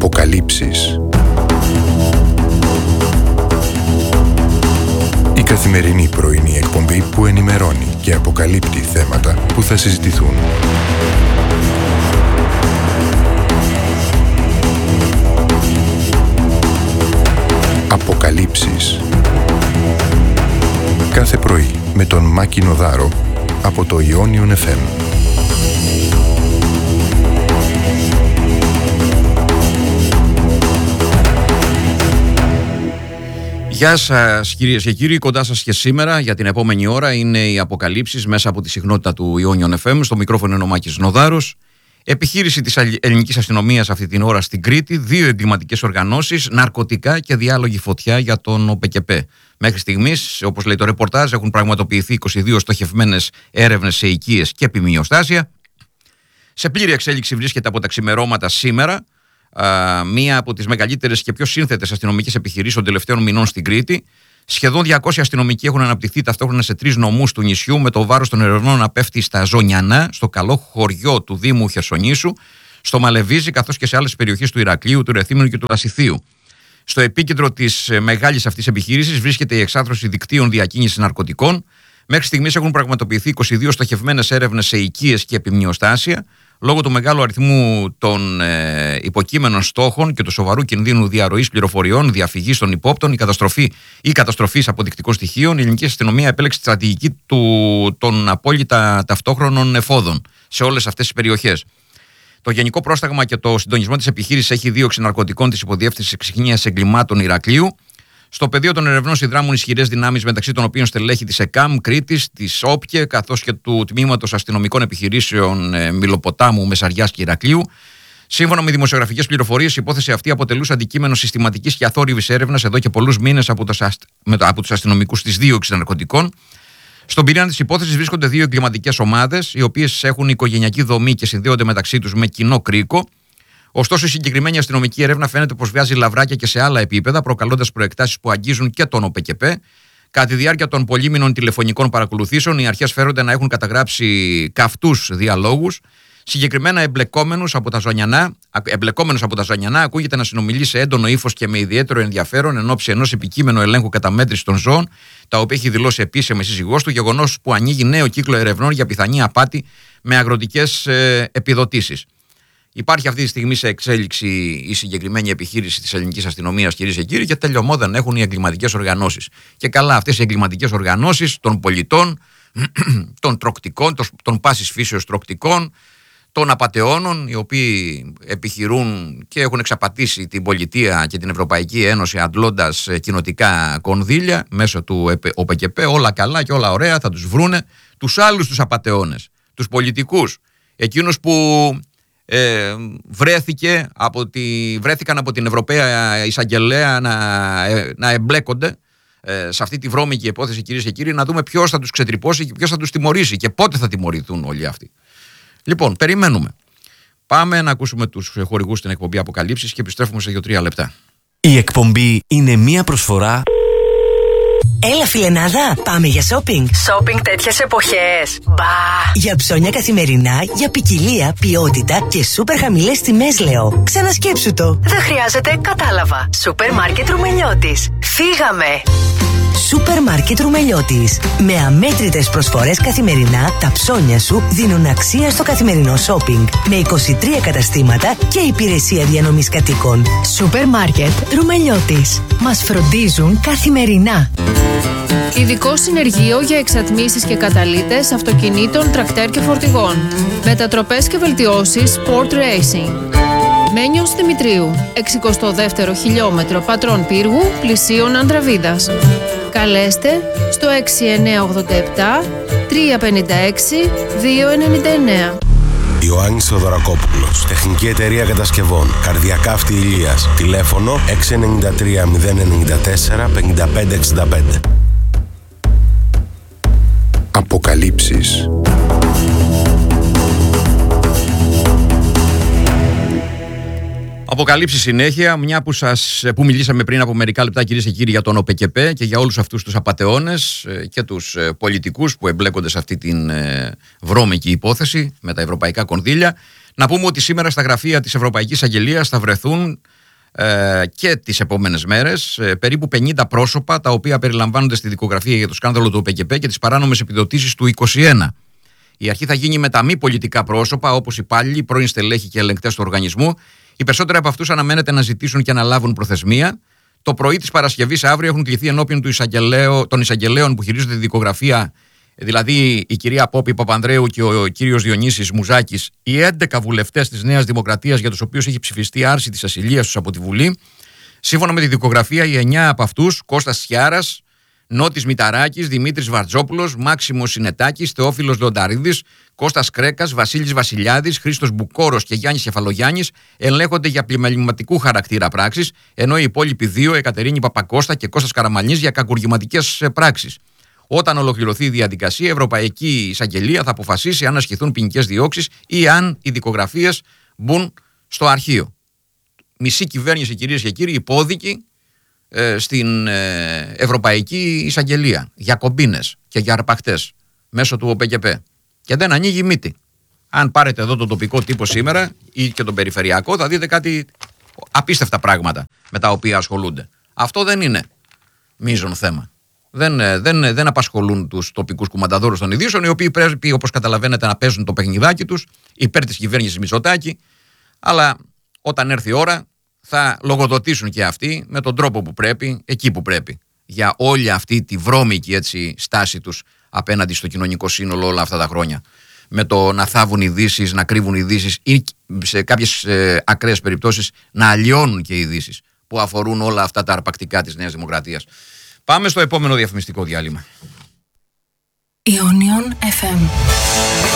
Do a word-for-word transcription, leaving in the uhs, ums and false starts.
Αποκαλύψεις. Η καθημερινή πρωινή εκπομπή που ενημερώνει και αποκαλύπτει θέματα που θα συζητηθούν. Αποκαλύψεις. Κάθε πρωί με τον Μάκη Νοδάρο από το Ionion εφ εμ. Γεια σας κυρίες και κύριοι, κοντά σας και σήμερα για την επόμενη ώρα είναι οι αποκαλύψεις μέσα από τη συχνότητα του Ionion εφ εμ. Στο μικρόφωνο είναι ο Μάκης Νοδάρος. Επιχείρηση της ελληνικής αστυνομίας αυτή την ώρα στην Κρήτη, δύο εγκληματικές οργανώσεις, ναρκωτικά και διάλογη φωτιά για τον ΟΠΕΚΕΠΕ. Μέχρι στιγμής, όπως λέει το ρεπορτάζ, έχουν πραγματοποιηθεί είκοσι δύο στοχευμένες έρευνες σε οικίες και επιμειοστάσια. Σε πλήρη εξέλιξη βρίσκεται από τα ξημερώματα σήμερα α, μία από τις μεγαλύτερες και πιο σύνθετες αστυνομικές επιχειρήσεις των τελευταίων μηνών στην Κρήτη. Σχεδόν διακόσιοι αστυνομικοί έχουν αναπτυχθεί ταυτόχρονα σε τρεις νομούς του νησιού, με το βάρος των ερευνών να πέφτει στα Ζωνιανά, στο καλό χωριό του Δήμου Χερσονήσου, στο Μαλεβίζι, καθώς και σε άλλες περιοχές του Ηρακλείου, του Ρεθύμνου και του Λασιθίου. Στο επίκεντρο της μεγάλης αυτής επιχείρησης βρίσκεται η εξάθρωση δικτύων διακίνησης ναρκωτικών. Μέχρι στιγμής έχουν πραγματοποιηθεί είκοσι δύο στοχευμένες έρευνες σε οικίες και επιμειοστάσια. Λόγω του μεγάλου αριθμού των ε, υποκείμενων στόχων και του σοβαρού κινδύνου διαρροής πληροφοριών, διαφυγής των υπόπτων, η καταστροφή ή καταστροφής αποδεικτικών στοιχείων, η ελληνική αστυνομία επέλεξε τη στρατηγική του, των απόλυτα ταυτόχρονων εφόδων σε όλες αυτές τις περιοχές. Το Γενικό Πρόσταγμα και το συντονισμό της επιχείρησης έχει δίωξη ναρκωτικών της Υποδιεύθυνσης Εξυγείας Εγκλημάτων Ηρακλείου. Στο πεδίο των ερευνών συνδράμουν ισχυρές δυνάμεις, μεταξύ των οποίων στελέχη της ΕΚΑΜ Κρήτης, της ΟΠΚΕ, καθώς και του Τμήματος Αστυνομικών Επιχειρήσεων ε, Μιλοποτάμου, Μεσαριάς και Ηρακλείου. Σύμφωνα με δημοσιογραφικές πληροφορίες, η υπόθεση αυτή αποτελούσε αντικείμενο συστηματικής και αθόρυβης έρευνας εδώ και πολλούς μήνες από, από τους αστυνομικούς της δίωξης ναρκωτικών. Στον πυρήνα της υπόθεσης βρίσκονται δύο εγκληματικές ομάδες, οι οποίες έχουν οικογενειακή δομή και συνδέονται μεταξύ τους με κοινό κρίκο. Ωστόσο, η συγκεκριμένη αστυνομική έρευνα φαίνεται πως βγάζει λαβράκια και σε άλλα επίπεδα, προκαλώντας προεκτάσεις που αγγίζουν και τον ΟΠΕΚΕΠΕ. Κατά τη διάρκεια των πολύμηνων τηλεφωνικών παρακολουθήσεων, οι αρχές φέρονται να έχουν καταγράψει καυτούς διαλόγους. Συγκεκριμένα, εμπλεκόμενους από τα Ζωνιανά, εμπλεκόμενος από τα Ζωνιανά ακούγεται να συνομιλεί σε έντονο ύφος και με ιδιαίτερο ενδιαφέρον εν ώψη ενός επικείμενου ελέγχου καταμέτρησης των ζώων, τα οποία έχει δηλώσει επίσημα η σύζυγός του, γεγονός που ανοίγει νέο κύκλο ερευνών για πιθανή απάτη με αγροτικές ε, επιδοτήσεις. Υπάρχει αυτή τη στιγμή σε εξέλιξη η συγκεκριμένη επιχείρηση της ελληνικής αστυνομίας, κυρίες και κύριοι, και τελειωμό δεν έχουν οι εγκληματικές οργανώσεις. Και καλά, αυτές οι εγκληματικές οργανώσεις των πολιτών, των τροκτικών, των πάσης φύσεως τροκτικών, των απατεώνων, οι οποίοι επιχειρούν και έχουν εξαπατήσει την πολιτεία και την Ευρωπαϊκή Ένωση αντλώντας κοινοτικά κονδύλια μέσω του ΟΠΕΚΕΠΕ, όλα καλά και όλα ωραία, θα τους βρούνε τους άλλους τους απατεώνες, τους πολιτικούς, εκείνους που Ε, βρέθηκε από τη, βρέθηκαν από την Ευρωπαία Εισαγγελέα να, ε, να εμπλέκονται ε, σε αυτή τη βρώμικη υπόθεση, κυρίες και κύριοι, να δούμε ποιος θα τους ξετρυπώσει και ποιος θα τους τιμωρήσει και πότε θα τιμωρηθούν όλοι αυτοί. Λοιπόν, περιμένουμε. Πάμε να ακούσουμε τους χορηγούς στην εκπομπή Αποκαλύψεις και επιστρέφουμε σε δύο τρία λεπτά. Η εκπομπή είναι μία προσφορά. Έλα φιλενάδα, πάμε για shopping. Shopping τέτοιες εποχές. Μπα! Για ψώνια καθημερινά, για ποικιλία, ποιότητα και σούπερ χαμηλές τιμές λέω. Ξανασκέψου το. Δεν χρειάζεται, κατάλαβα. Σούπερ μάρκετ Ρουμελιώτης. Φύγαμε! Σούπερ μάρκετ Ρουμελιώτης. Με αμέτρητες προσφορές καθημερινά, τα ψώνια σου δίνουν αξία στο καθημερινό shopping. Με είκοσι τρία καταστήματα και υπηρεσία διανομής κατοίκων. Σούπερ μάρκετ Ρουμελιώτης. Μας φροντίζουν καθημερινά. Ειδικό συνεργείο για εξατμίσεις και καταλύτες αυτοκινήτων, τρακτέρ και φορτηγών. Μετατροπές και βελτιώσεις Sport Racing. Μένιος Δημητρίου, εξηκοστό δεύτερο χιλιόμετρο Πατρών Πύργου, πλησίων Ανδραβίδας. Καλέστε στο έξι εννιά οκτώ επτά τρία πέντε έξι δύο εννιά εννιά. Ιωάννης Θεοδωρακόπουλος, Τεχνική Εταιρεία Κατασκευών, Καρδιακάφτη Ηλίας, τηλέφωνο έξι εννιά τρία μηδέν εννιά τέσσερα πέντε πέντε έξι πέντε. Αποκαλύψεις. Αποκαλύψεις συνέχεια, μια που, σας, που μιλήσαμε πριν από μερικά λεπτά, κυρίες και κύριοι, για τον ΟΠΕΚΕΠΕ και για όλους αυτούς τους απατεώνες και τους πολιτικούς που εμπλέκονται σε αυτή την βρώμικη υπόθεση με τα ευρωπαϊκά κονδύλια. Να πούμε ότι σήμερα στα γραφεία της Ευρωπαϊκής Αγγελίας θα βρεθούν ε, και τις επόμενες μέρες ε, περίπου πενήντα πρόσωπα τα οποία περιλαμβάνονται στη δικογραφία για το σκάνδαλο του ΟΠΕΚΕΠΕ και τις παράνομες επιδοτήσεις του είκοσι ένα. Η αρχή θα γίνει με τα μη πολιτικά πρόσωπα, όπως υπάλληλοι, πρώην στελέχοι και ελεγκτές του οργανισμού. Οι περισσότεροι από αυτούς αναμένεται να ζητήσουν και να λάβουν προθεσμία. Το πρωί της Παρασκευής αύριο έχουν κληθεί ενώπιον του εισαγγελέου, των εισαγγελέων που χειρίζονται τη δικογραφία, δηλαδή η κυρία Πόπη Παπανδρέου και ο κύριος Διονύσης Μουζάκης, οι έντεκα βουλευτές της Νέας Δημοκρατίας για τους οποίους έχει ψηφιστεί άρση της ασυλίας τους από τη Βουλή. Σύμφωνα με τη δικογραφία, οι εννιά από αυτούς, Κώστας Σιάρας, Νότης Μηταράκης, Δημήτρης Βαρτζόπουλος, Μάξιμος Συνετάκης, Θεόφιλος Λονταρίδης, Κώστας Κρέκας, Βασίλης Βασιλιάδης, Χρήστος Μπουκόρος και Γιάννης Κεφαλογιάννης ελέγχονται για πλημεληματικού χαρακτήρα πράξεις, ενώ οι υπόλοιποι δύο, Εκατερίνη Παπακώστα και Κώστας Καραμανής, για κακουργηματικές πράξεις. Όταν ολοκληρωθεί η διαδικασία, η Ευρωπαϊκή Εισαγγελία θα αποφασίσει αν ασκηθούν ποινικές διώξεις ή αν οι δικογραφίες μπουν στο αρχείο. Μισή κυβέρνηση, κυρίες και κύριοι, υπόδικη ε, στην ε, Ευρωπαϊκή Εισαγγελία για κομπίνες και για αρπακτές μέσω του ΟΠΕΚΕΠΕ. Και δεν ανοίγει μύτη. Αν πάρετε εδώ τον τοπικό τύπο σήμερα ή και τον περιφερειακό, θα δείτε κάτι απίστευτα πράγματα με τα οποία ασχολούνται. Αυτό δεν είναι μείζον θέμα. Δεν, δεν, δεν απασχολούν τους τοπικούς κουμανταδόρους των ειδήσεων, οι οποίοι πρέπει, όπως καταλαβαίνετε, να παίζουν το παιχνιδάκι τους υπέρ της κυβέρνησης Μητσοτάκη, αλλά όταν έρθει η ώρα θα λογοδοτήσουν και αυτοί με τον τρόπο που πρέπει, εκεί που πρέπει, για όλη αυτή τη βρώμικη έτσι, στάση τους απέναντι στο κοινωνικό σύνολο όλα αυτά τα χρόνια. Με το να θάβουν ειδήσεις, να κρύβουν ειδήσεις ή σε κάποιες ε, ακραίες περιπτώσεις να αλλοιώνουν και ειδήσεις που αφορούν όλα αυτά τα αρπακτικά της Νέας Δημοκρατίας. Πάμε στο επόμενο διαφημιστικό διάλειμμα. Ionion εφ εμ.